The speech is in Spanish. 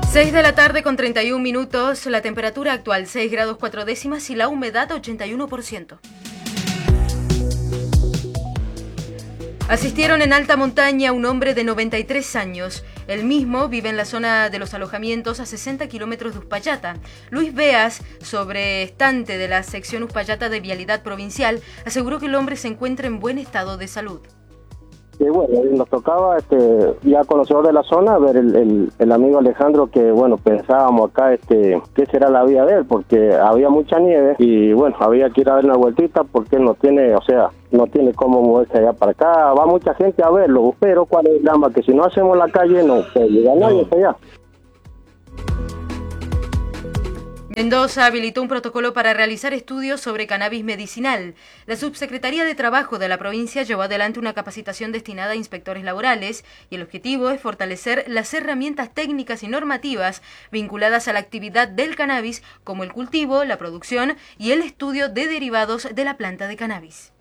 6 de la tarde con 31 minutos, la temperatura actual 6 grados 4 décimas y la humedad 81%. Asistieron en alta montaña a un hombre de 93 años. El mismo vive en la zona de los alojamientos a 60 kilómetros de Uspallata. Luis Beas, sobreestante de la sección Uspallata de Vialidad Provincial, aseguró que el hombre se encuentra en buen estado de salud. Y bueno, nos tocaba, ya conocedor de la zona, ver el amigo Alejandro que, bueno, pensábamos acá, qué será la vida de él, porque había mucha nieve y, bueno, había que ir a dar una vueltita porque no tiene, no tiene cómo moverse allá para acá. Va mucha gente a verlo, pero cuál es el drama, que si no hacemos la calle no puede llegar nadie hasta allá. Mendoza habilitó un protocolo para realizar estudios sobre cannabis medicinal. La Subsecretaría de Trabajo de la provincia llevó adelante una capacitación destinada a inspectores laborales y el objetivo es fortalecer las herramientas técnicas y normativas vinculadas a la actividad del cannabis, como el cultivo, la producción y el estudio de derivados de la planta de cannabis.